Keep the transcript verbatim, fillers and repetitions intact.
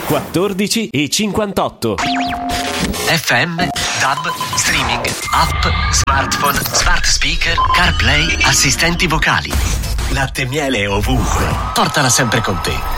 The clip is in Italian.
quattordici e cinquantotto. F M, D A B, streaming, app, smartphone, smart speaker, CarPlay, assistenti vocali. Latte e miele ovunque. Portala sempre con te.